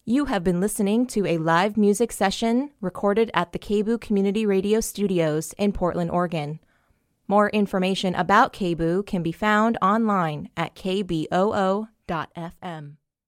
You have been listening to a live music session recorded at the KBOO Community Radio Studios in Portland, Oregon. More information about KBOO can be found online at kboo.fm.